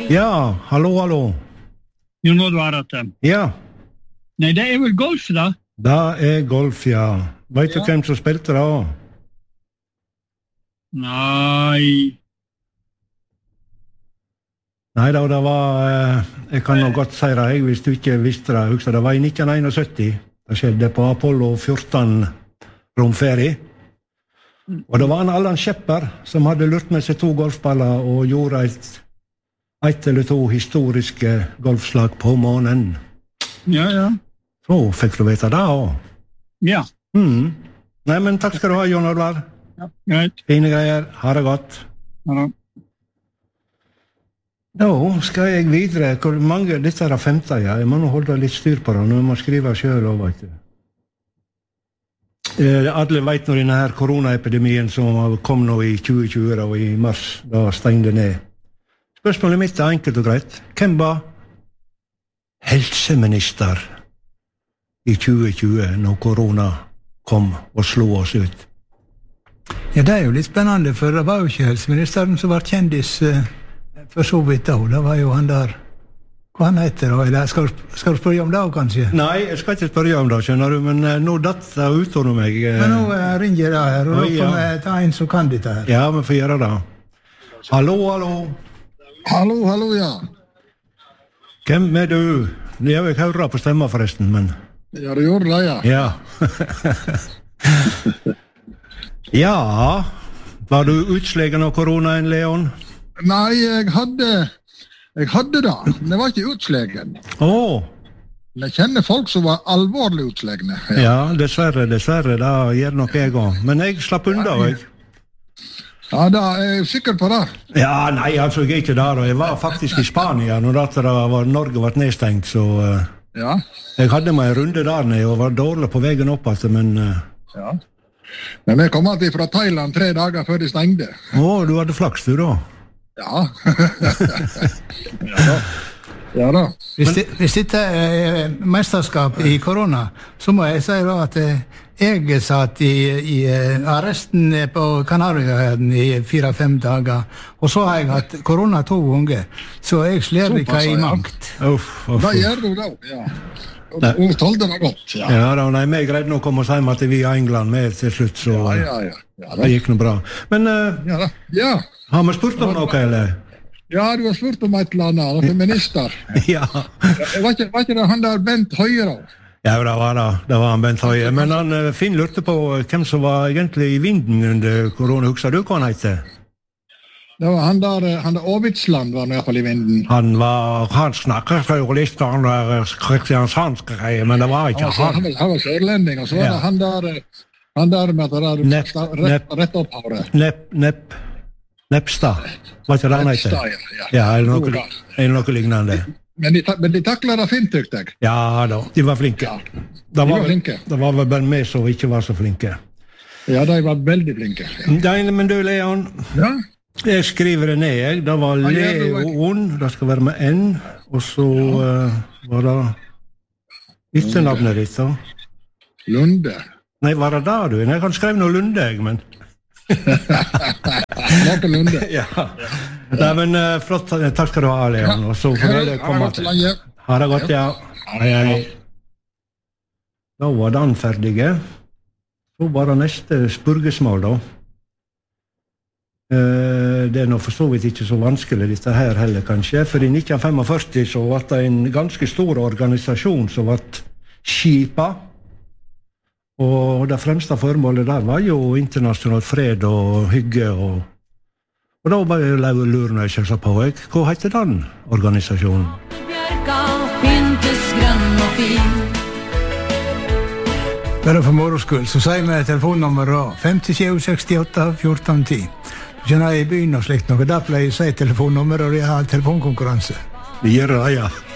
Ja, hallo. Jo, nå var det. Ja. Nei, det vel golf, da? Det golf, ja. Vet du hvem som spilte da? Nei, Da, det var, jeg kan nå godt si det, hvis du ikke visste det, husker det var i 1971. Det skjedde på Apollo 14 romferie. Og det var en Allan Shepard som hadde lurt med seg 2 golfballer og gjorde ett eller 2 historiske golfslag på månen. ja. Så fikk du vite det også. Ja, Nei, men takk skal du ha, Jon Oddvar. ja, greit. Fine greier, ha det godt. Ja, Da skal jeg videre. Hvor mange, dette er 15, ja. Jeg må nå holde litt styr på det, når jeg må skrive selv også, vet du. Alle vet nå denne her koronaepidemien som kom nå i 2020 og i mars, da stengte ned. Spørsmålet mitt er enkelt og greit. Hvem var helseminister i 2020 når korona kom og slo oss ut? Ja, det er jo litt spennende, for det var jo ikke helseministeren som var kjendis for så vidt da. Det var jo han der, hva han heter da, eller skal du spørre om det kanskje? Nei, jeg skal ikke spørre om det, skjønner du, men nå datt det ut av meg. Men nå ringer det her, og da får vi ta en som kan dette her. Ja, vi får gjøre det. Hallo. Hallo, ja. Hvem er du? Jeg vil ikke høre på stemmen forresten, men... Ja, du gjorde det, ja. Ja. Ja, var du utslegen av koronaen, Leon? Nei, jeg hadde det. Det var ikke utslegen. Jeg kjenner folk som var alvorlig utslegne. Ja, dessverre, det gjør nok jeg også. Men jeg slapp unna, jeg. Ja, da er jeg sikker på det. Ja, nei, altså, jeg er ikke der, og jeg var faktisk i Spania når Norge var nedstengt, så Ja. jeg hadde meg en runde der nede og var dårlig på veien opp, altså, men... Ja. Men jeg kom alltid fra Thailand 3 dager før de stengte. Du hadde flaks, du da? Ja. Ja da. Hvis dette er mesterskap i korona, så må jeg si da at jeg satt i arresten på Kanarieøyene i 4-5 dager, og så har jeg hatt korona 2 ganger, så jeg slår ikke i makt. Hva gjør du da? Ja. Hun tålte det godt, ja. Ja, da, nei, vi greide nok å komme oss hjem at vi i England med til slutt, så Ja, det gikk noe bra. Men Ja. har vi spurt om noe, eller? Ja, du har spurt om et eller annet, noen minister. Ja. Var ikke det han der Bent Høie da? Ja, det var han Bent Høie. Men Finn lurte på hvem som var egentlig i vinden under korona. Husker du hva han heter? Det var han der Åvitsland var i hvert fall i vinden. Han snakket jo litt om kristiansandsk greier, men det var ikke han. Han var sørlending, og så var det han der med det rett opp håret. Nepstad, var ikke det han heter? Ja, eller noe lignende. Men de taklet det fint, tykte jeg. Ja da, de var flinke. De var flinke. Det var vel bare meg som ikke var så flinke. Ja, de var veldig flinke. Men du, Leon, jeg skriver det ned, jeg. Det var Leon, det skal være med N, og så var det ikke navnet ditt, da. Lunde. Nei, var det da du? Jeg kan skrive noe Lunde, jeg, men... Noe Lunde. Ja. Nei, men flott, takk skal du ha, Leon, og så får du komme til. Ha det godt, ja. Hei. Da var den ferdige. Så var det neste spurgesmål, da. Det er nå for så vidt ikke så vanskelig dette her heller, kanskje, for i 1945 så var det en ganske stor organisasjon som var skipet, og det fremste formålet der var jo internasjonal fred og hygge, og da var jeg luren jeg kjører på, hva heter den organisasjonen? Bare for moroskull, så sier vi telefonnummeret 5768 1410. Du kjenner i byen og slikt noe, der pleier jeg å si telefonnummer, og jeg har telefonkonkurranse. Vi gjør det, ja.